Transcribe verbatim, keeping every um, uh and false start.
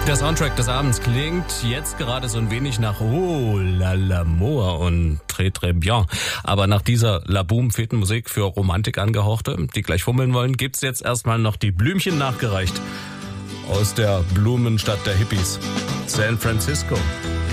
Der Soundtrack des Abends klingt jetzt gerade so ein wenig nach Oh la l'amour und Très très bien. Aber nach dieser Laboom-Fetenmusik für Romantik angehauchte, die gleich fummeln wollen, gibt's jetzt erstmal noch die Blümchen nachgereicht. Aus der Blumenstadt der Hippies, San Francisco.